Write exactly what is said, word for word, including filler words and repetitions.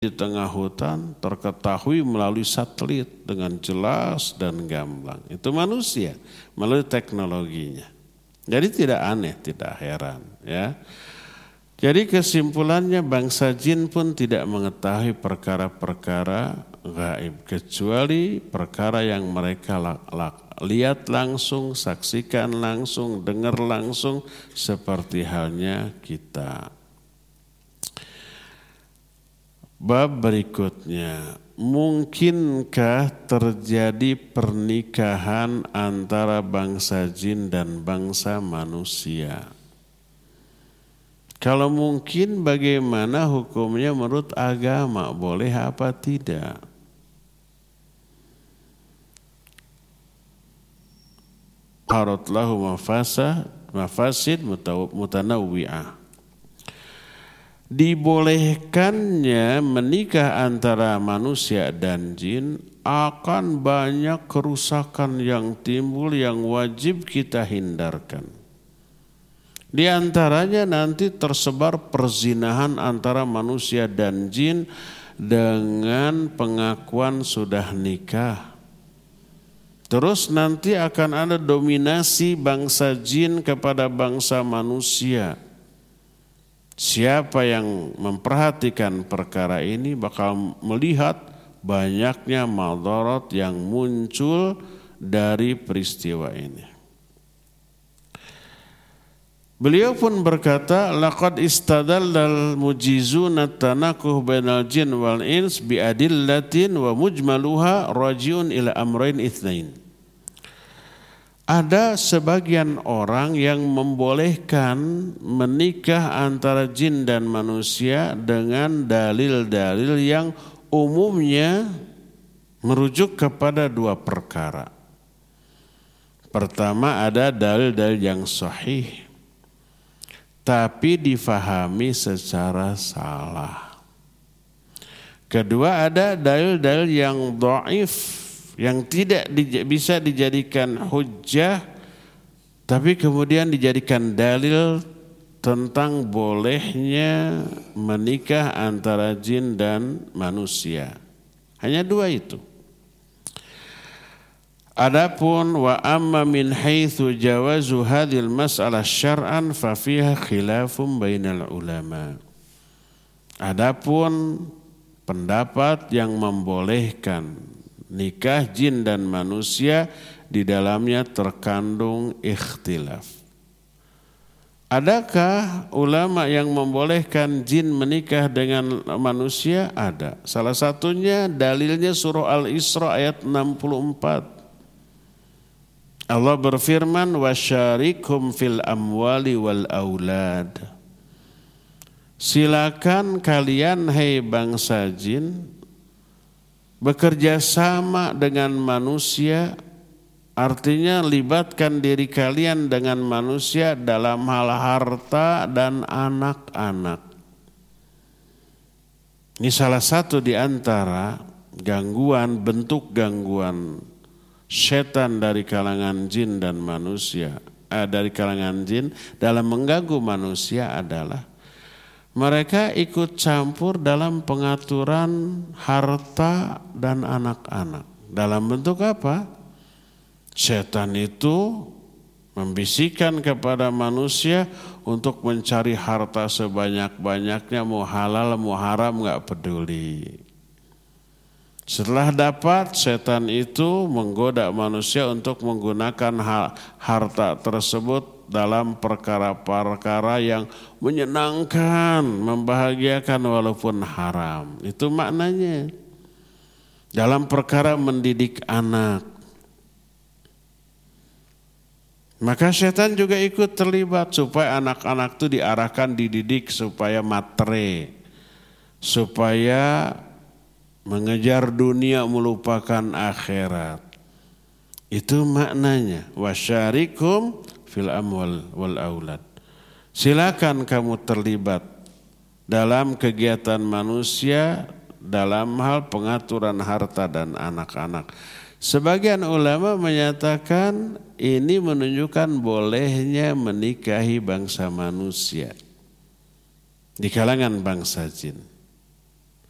di tengah hutan terketahui melalui satelit dengan jelas dan gamblang. Itu manusia melalui teknologinya. Jadi tidak aneh, tidak heran, ya. Jadi kesimpulannya bangsa jin pun tidak mengetahui perkara-perkara gaib kecuali perkara yang mereka lihat langsung, saksikan langsung, dengar langsung seperti halnya kita. Bab berikutnya, mungkinkah terjadi pernikahan antara bangsa jin dan bangsa manusia? Kalau mungkin, bagaimana hukumnya menurut agama? Boleh apa tidak? Haratlahu mafasa, mafasid mutanawwi'ah. Dibolehkannya menikah antara manusia dan jin akan banyak kerusakan yang timbul yang wajib kita hindarkan. Di antaranya nanti tersebar perzinahan antara manusia dan jin dengan pengakuan sudah nikah. Terus nanti akan ada dominasi bangsa jin kepada bangsa manusia. Siapa yang memperhatikan perkara ini bakal melihat banyaknya madarat yang muncul dari peristiwa ini. Beliau pun berkata, laqad istadallal mujizuna tanakuh bainal jin wal ins bi adillatin wa mujmaluha rajiun ila amrain itsnain. Ada sebagian orang yang membolehkan menikah antara jin dan manusia dengan dalil-dalil yang umumnya merujuk kepada dua perkara. Pertama, ada dalil-dalil yang sahih, tapi difahami secara salah. Kedua, ada dalil-dalil yang dhaif, yang tidak di, bisa dijadikan hujjah, tapi kemudian dijadikan dalil tentang bolehnya menikah antara jin dan manusia. Hanya dua itu. Adapun wa amma min haitsu jawazu hadhil mas'alah syar'an fa fiha khilafun bainal ulama. Adapun pendapat yang membolehkan nikah jin dan manusia, di dalamnya terkandung ikhtilaf. Adakah ulama yang membolehkan jin menikah dengan manusia? Ada. Salah satunya dalilnya surah Al-Isra ayat enam puluh empat. Allah berfirman, wasyarikhum fil amwali wal aulad. Silakan kalian hai bangsa jin bekerja sama dengan manusia, artinya libatkan diri kalian dengan manusia dalam hal harta dan anak-anak. Ini salah satu di antara gangguan, bentuk gangguan setan dari kalangan jin dan manusia, eh, dari kalangan jin dalam mengganggu manusia adalah mereka ikut campur dalam pengaturan harta dan anak-anak. Dalam bentuk apa? Setan itu membisikkan kepada manusia untuk mencari harta sebanyak-banyaknya, mau halal mau haram gak peduli. Setelah dapat, setan itu menggoda manusia untuk menggunakan harta tersebut dalam perkara-perkara yang menyenangkan, membahagiakan walaupun haram. Itu maknanya. Dalam perkara mendidik anak. Maka setan juga ikut terlibat supaya anak-anak itu diarahkan, dididik supaya matre. Supaya mengejar dunia melupakan akhirat. Itu maknanya. Wasyarikum fil amwal wal aulad. Silakan kamu terlibat dalam kegiatan manusia dalam hal pengaturan harta dan anak-anak. Sebagian ulama menyatakan ini menunjukkan bolehnya menikahi bangsa manusia di kalangan bangsa jin.